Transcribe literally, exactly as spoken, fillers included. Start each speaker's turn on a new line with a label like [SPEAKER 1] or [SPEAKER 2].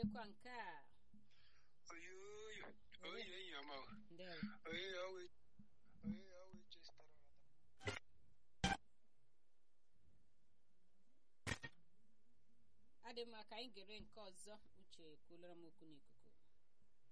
[SPEAKER 1] kelekwa nke a.
[SPEAKER 2] Oyoyo, oyo enyi ọma.
[SPEAKER 1] Ndewo.
[SPEAKER 2] Oyo ọwe, oyo ọwe chestara ọrata.
[SPEAKER 1] Adị mma ka anyị gere nke ọzọ. Uche kwulere m okwu n'ikuku.